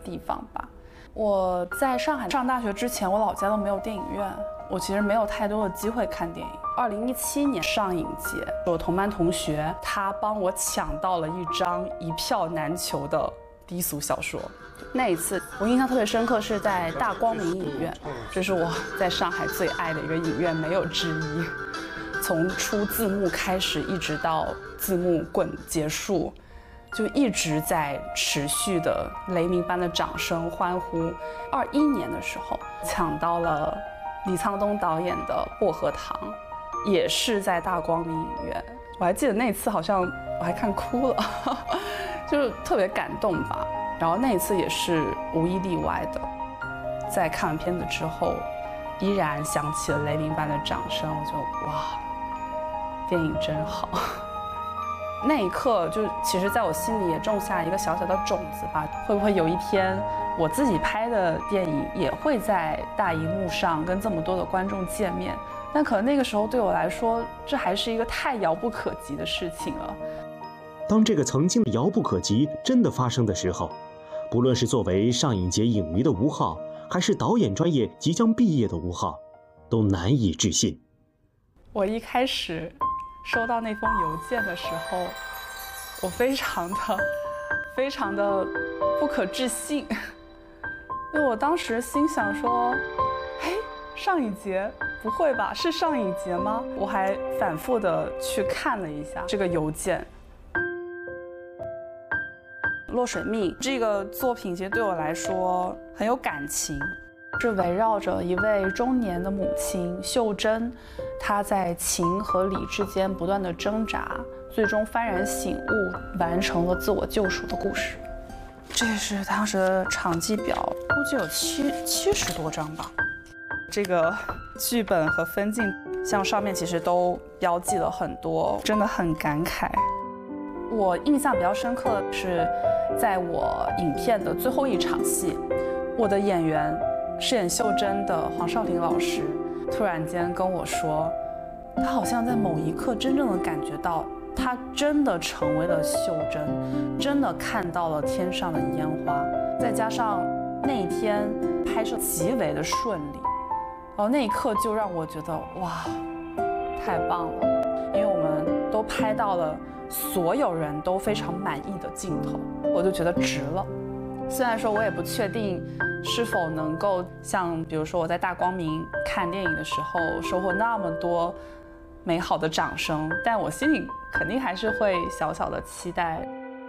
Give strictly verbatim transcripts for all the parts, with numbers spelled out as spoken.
地方吧。我在上海上大学之前，我老家都没有电影院，我其实没有太多的机会看电影。二零一七年上影节，我同班同学他帮我抢到了一张一票难求的低俗小说。那一次我印象特别深刻，是在大光明影院，这是我在上海最爱的一个影院，没有之一。从出字幕开始，一直到字幕滚结束，就一直在持续的雷鸣般的掌声欢呼。二一年的时候抢到了李沧东导演的《薄荷糖》，也是在大光明影院。我还记得那次好像我还看哭了，就是特别感动吧。然后那一次也是无一例外的，在看完片子之后，依然响起了雷鸣般的掌声，我就哇，电影真好。那一刻就其实在我心里也种下一个小小的种子吧，会不会有一天我自己拍的电影也会在大荧幕上跟这么多的观众见面？但可能那个时候对我来说，这还是一个太遥不可及的事情了。 当这个曾经的遥不可及真的发生的时候，不论是作为上影节影迷的吴昊，还是导演专业即将毕业的吴昊，都难以置信。 我一开始收到那封邮件的时候，我非常的非常的不可置信，因为我当时心想说，嘿，上影节不会吧？是上影节吗？我还反复的去看了一下这个邮件。《落水命》这个作品其实对我来说很有感情，是围绕着一位中年的母亲秀珍，她在情和理之间不断的挣扎，最终幡然醒悟，完成了自我救赎的故事。这是当时的场记表，估计有七七十多张吧。这个剧本和分镜，像上面其实都标记了很多，真的很感慨。我印象比较深刻的是，在我影片的最后一场戏，我的演员饰演秀珍的黄少廷老师突然间跟我说，他好像在某一刻真正的感觉到，他真的成为了秀珍，真的看到了天上的烟花。再加上那一天拍摄极为的顺利，然后那一刻就让我觉得哇，太棒了，因为我们都拍到了所有人都非常满意的镜头，我就觉得值了。虽然说我也不确定是否能够像比如说我在大光明看电影的时候收获那么多美好的掌声，但我心里肯定还是会小小的期待。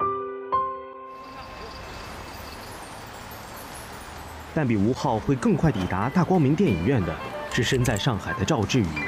但比吴昊会更快抵达大光明电影院的是身在上海的赵志宇。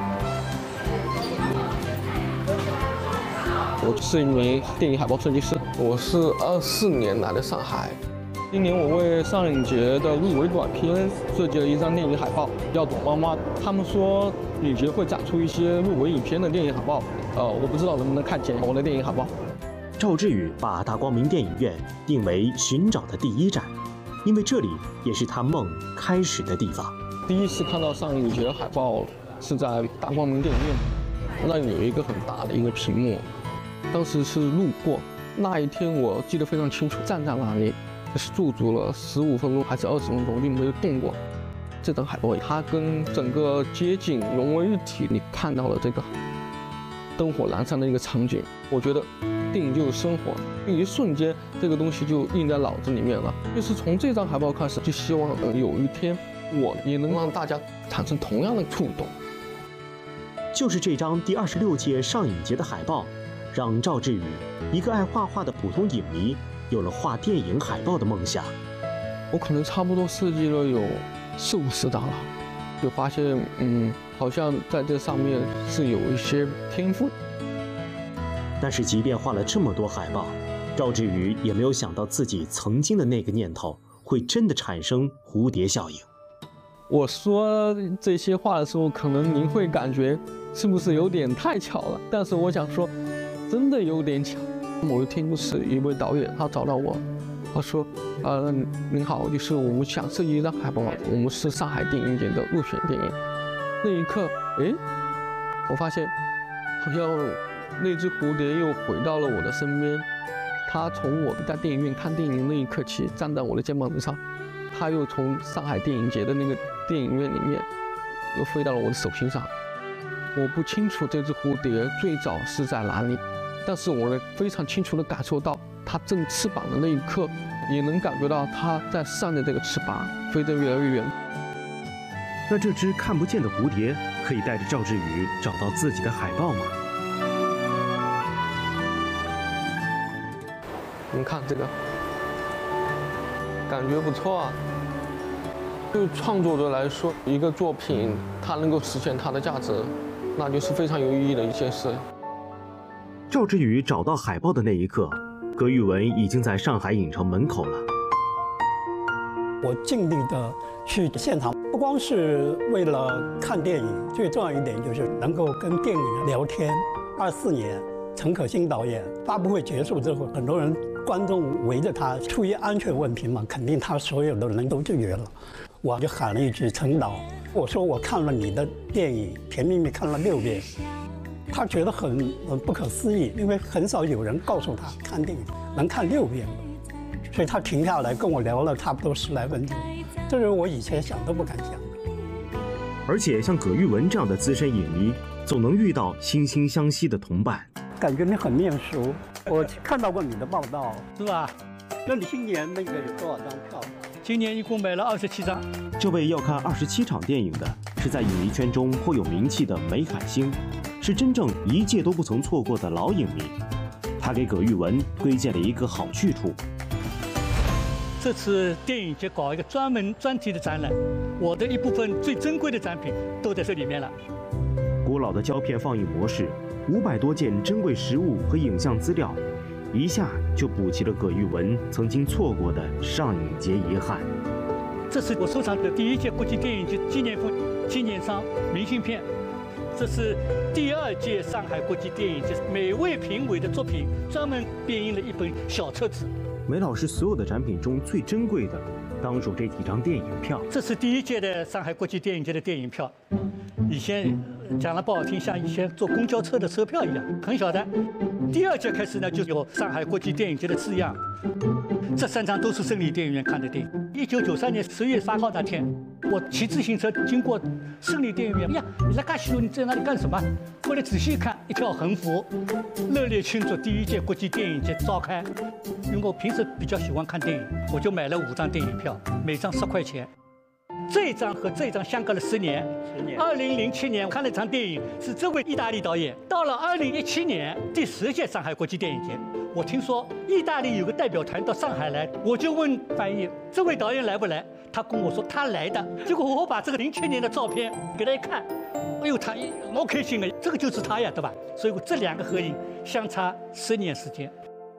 我是一名电影海报设计师，我是二四年来的上海。今年我为上影节的入围短片设计了一张电影海报，叫《躲妈妈》。他们说影节会展出一些入围影片的电影海报，呃，我不知道能不能看见我的电影海报。 赵志宇把大光明电影院定为寻找的第一站，因为这里也是他梦开始的地方。 第一次看到上影节海报是在大光明电影院，那里有一个很大的一个屏幕。当时是路过，那一天我记得非常清楚，站在那里是驻足了十五分钟还是二十分钟，并没有动过。这张海报它跟整个街景融为一体，你看到了这个灯火阑珊的一个场景。我觉得电影就是生活，一瞬间这个东西就印在脑子里面了。就是从这张海报开始，就希望有一天我也能让大家产生同样的触动。 就是这张第二十六届上影节的海报，让赵志宇一个爱画画的普通影迷有了画电影海报的梦想。 我可能差不多设计了有四五十张了，就发现嗯，好像在这上面是有一些天赋。 但是即便画了这么多海报，赵志宇也没有想到自己曾经的那个念头会真的产生蝴蝶效应。 我说这些话的时候，可能您会感觉是不是有点太巧了？但是我想说，真的有点巧。某一天，就是一位导演，他找到我，他说：“呃，您好，就是我们想设计一张海报，我们是上海电影节的入选电影。”那一刻，哎，我发现好像那只蝴蝶又回到了我的身边， 他从我在电影院看电影那一刻起站在我的肩膀之上，他又从上海电影节的那个电影院里面又飞到了我的手心上。我不清楚这只蝴蝶最早是在哪里，但是我非常清楚地感受到它振翅膀的那一刻，也能感觉到它在扇着这个翅膀飞得越来越远。 那这只看不见的蝴蝶可以带着赵志宇找到自己的海报吗？ 你看这个，感觉不错啊。对创作者来说，一个作品它能够实现它的价值，那就是非常有意义的一件事。 赵志宇找到海报的那一刻，葛玉文已经在上海影城门口了。 我尽力的去现场，不光是为了看电影，最重要一点就是能够跟电影人聊天。二四年，陈可辛导演发布会结束之后，很多人观众围着他，出于安全问题嘛，肯定他所有的人都拒绝了。我就喊了一句：“陈导，我说我看了你的电影《甜蜜蜜》看了六遍。”他觉得很很不可思议，因为很少有人告诉他看电影能看六遍，所以他停下来跟我聊了差不多十来分钟，这是我以前想都不敢想的。 而且像葛玉文这样的资深影迷，总能遇到惺惺相惜的同伴。 感觉你很面熟，我看到过你的报道，是吧？那你今年那个有多少张票？ 今年一共买了二十七张。 这位要看二十七场电影的，是在影迷圈中颇有名气的梅海星，是真正一届都不曾错过的老影迷。他给葛玉文推荐了一个好去处。 这次电影节搞一个专门专题的展览，我的一部分最珍贵的展品都在这里面了。 古老的胶片放映模式，五百多件珍贵实物和影像资料，一下就补齐了葛玉文曾经错过的上影节遗憾。 这是我收藏的第一届国际电影节纪念风纪念商明信片，这是第二届上海国际电影节每位评委的作品专门编印了一本小册子。 梅老师所有的展品中最珍贵的，当属这几张电影票。 这是第一届的上海国际电影节的电影票，以前讲了不好听，像以前坐公交车的车票一样，很小的。第二届开始呢，就有上海国际电影节的字样。这三张都是胜利电影院看的电影。一九九三年十月八号那天，我骑自行车经过胜利电影院，哎呀，你来干西路，你在那里干什么？后来仔细一看，一条横幅，热烈庆祝第一届国际电影节召开。因为我平时比较喜欢看电影，我就买了五张电影票，每张十块钱。这一张和这一张相隔了十年。十年。二零零七年看了一场电影，是这位意大利导演。到了二零一七年第十届上海国际电影节，我听说意大利有个代表团到上海来，我就问翻译这位导演来不来，他跟我说他来的。结果我把这个零七年的照片给他一看，哎呦，他老开心了，这个就是他呀，对吧？所以这两个合影相差十年时间。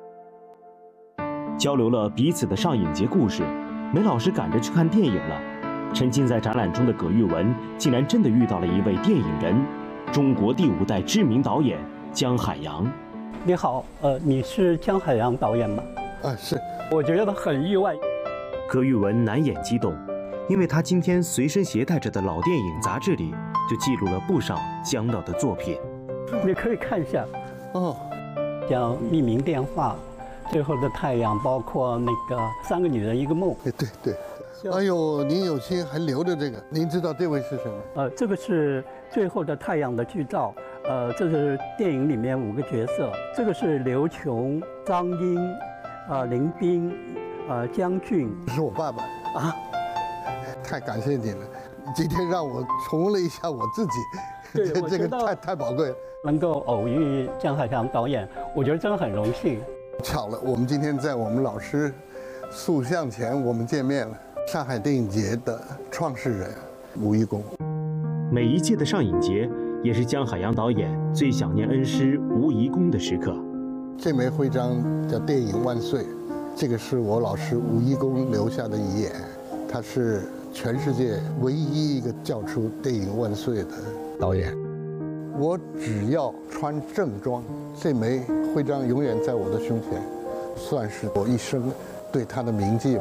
交流了彼此的上影节故事，梅老师赶着去看电影了。沉浸在展览中的葛玉文，竟然真的遇到了一位电影人，中国第五代知名导演姜海洋。 你好，呃，你是姜海洋导演吗？ 啊，是。 我觉得很意外。 葛玉文难掩激动，因为他今天随身携带着的老电影杂志里，就记录了不少姜导的作品。 你可以看一下， 哦， 像《匿名电话》、《最后的太阳》，包括那个《三个女人一个梦》。 哎，对对。哎呦，您有心还留着这个，您知道这位是什么？ 呃，这个是《最后的太阳》的剧照，呃，这是电影里面五个角色，这个是刘琼、张英、呃林彬、呃姜俊。 是我爸爸啊，太感谢你了，今天让我重温了一下我自己， 对， 这个太太宝贵了。 能够偶遇姜海洋导演，我觉得真的很荣幸。 巧了，我们今天在我们老师塑像前我们见面了。上海电影节的创始人吴一公。 每一届的上影节也是姜海洋导演最想念恩师吴一公的时刻。 这枚徽章叫电影万岁，这个是我老师吴一公留下的遗言，他是全世界唯一一个叫出电影万岁的导演。我只要穿正装，这枚徽章永远在我的胸前，算是我一生对他的铭记吧。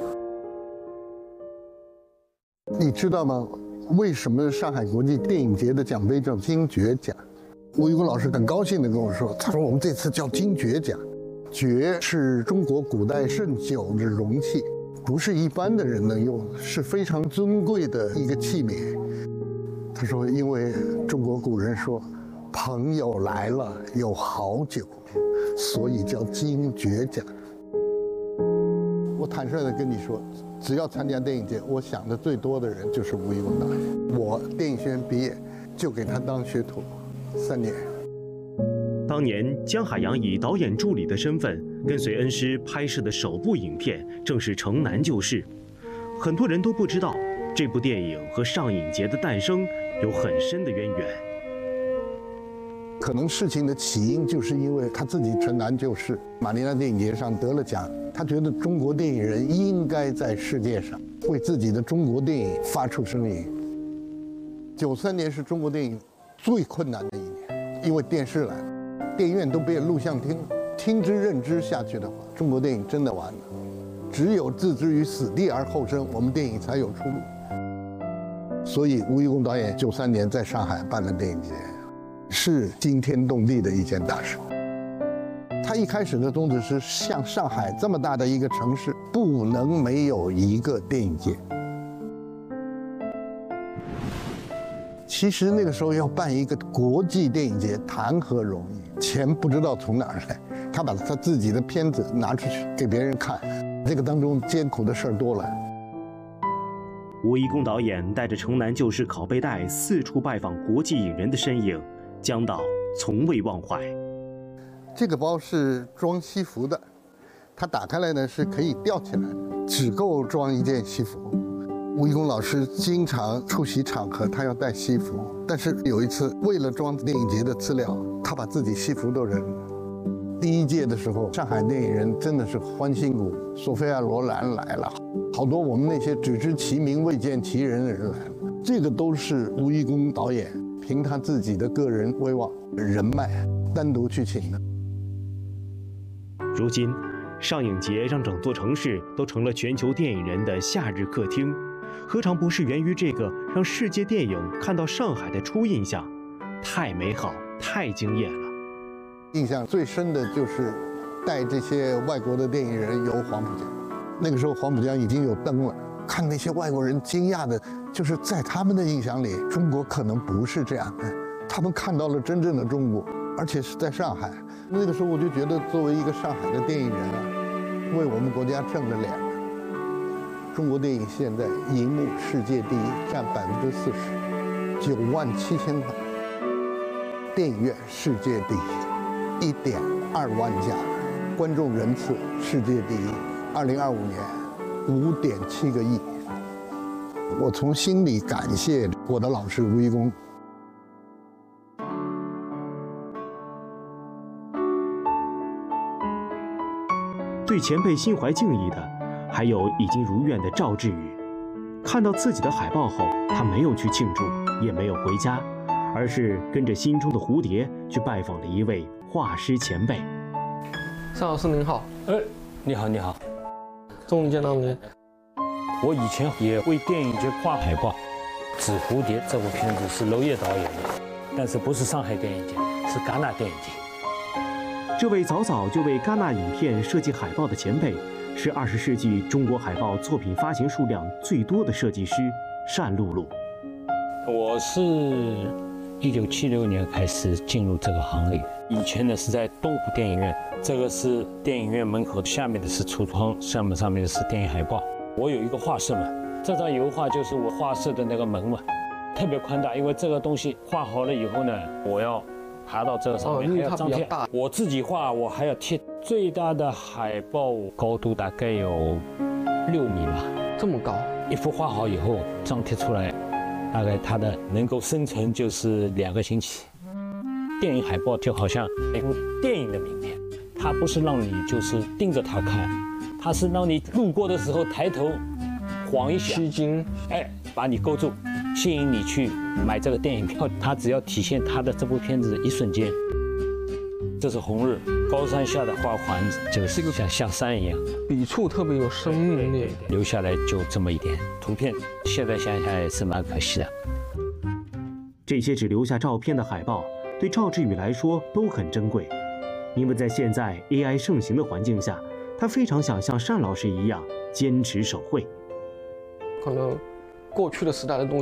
你知道吗？为什么上海国际电影节的奖杯叫金爵奖？吴一公老师很高兴地跟我说，他说我们这次叫金爵奖， 爵是中国古代盛酒的容器，不是一般的人能用，是非常尊贵的一个器皿。他说，因为中国古人说，朋友来了有好酒，所以叫金爵奖。我坦率地跟你说，只要参加电影节，我想的最多的人就是吴贻弓导演。我电影学院毕业就给他当学徒三年。 当年姜海洋以导演助理的身份跟随恩师拍摄的首部影片正是《城南旧事》，很多人都不知道这部电影和上影节的诞生有很深的渊源。 可能事情的起因就是因为他自己城南旧事，马尼拉电影节上得了奖，他觉得中国电影人应该在世界上为自己的中国电影发出声音。九三年是中国电影最困难的一年，因为电视来了，电影院都变录像厅，听之任之下去的话，中国电影真的完了。只有置之于死地而后生，我们电影才有出路。所以吴贻弓导演九三年在上海办了电影节，是惊天动地的一件大事。他一开始的宗旨是，像上海这么大的一个城市，不能没有一个电影节。其实那个时候要办一个国际电影节，谈何容易？钱不知道从哪儿来，他把他自己的片子拿出去给别人看，这个当中艰苦的事儿多了。 吴贻弓导演带着《城南旧事》拷贝带四处拜访国际影人的身影，姜导从未忘怀。 这个包是装西服的，它打开来呢是可以吊起来的，只够装一件西服。吴贻弓老师经常出席场合，他要带西服，但是有一次为了装电影节的资料，他把自己西服都扔了。第一届的时候，上海电影人真的是欢欣鼓舞，索菲亚·罗兰来了，好多我们那些只知其名未见其人的人来了。这个都是吴贻弓导演凭他自己的个人威望、人脉单独去请的。 如今，上影节让整座城市都成了全球电影人的夏日客厅，何尝不是源于这个让世界电影看到上海的初印象？太美好，太惊艳了。 印象最深的就是带这些外国的电影人游黄浦江，那个时候黄浦江已经有灯了，看那些外国人惊讶的，就是在他们的印象里，中国可能不是这样的，他们看到了真正的中国，而且是在上海。那个时候我就觉得，作为一个上海的电影人啊，为我们国家挣了脸。中国电影现在银幕世界第一，占百分之四十，九万七千块；电影院世界第一，一点二万家；观众人次世界第一，二零二五年五点七个亿。我从心里感谢我的老师吴贻弓。 对前辈心怀敬意的，还有已经如愿的赵志宇。看到自己的海报后，他没有去庆祝，也没有回家，而是跟着心中的蝴蝶去拜访了一位画师前辈。 尚老师您好。 哎，你好，你好， 终于见到您。 我以前也为电影节画海报，《纸蝴蝶》这部片子是娄烨导演的，但是不是上海电影节，是戛纳电影节。 这位早早就为戛纳影片设计海报的前辈，是二十世纪中国海报作品发行数量最多的设计师单露露。 我是一九七六年开始进入这个行业，以前呢是在东湖电影院，这个是电影院门口，下面的是橱窗，上面上面的是电影海报。我有一个画室嘛，这张油画就是我画室的那个门嘛，特别宽大，因为这个东西画好了以后呢，我要爬到这个上面， 哦、因为还要张贴。我自己画，我还要贴。最大的海报高度大概有六米吧， 这么高。 一幅画好以后，张贴出来，大概它的能够生成就是两个星期。电影海报就好像一部电影的名片，它不是让你就是盯着它看，它是让你路过的时候抬头晃一下， 吸睛， 哎，把你勾住，吸引你去买这个电影票。它只要体现它的这部片子的一瞬间。这是红日，高山下的花环，就是像像山一样， 笔触特别有生命力。 留下来就这么一点图片，现在想想也是蛮可惜的。 这些只留下照片的海报，对赵志宇来说都很珍贵。 因为在现在 A I 盛行的环境下，他非常想像单老师一样坚持手绘。 可能过去的时代的东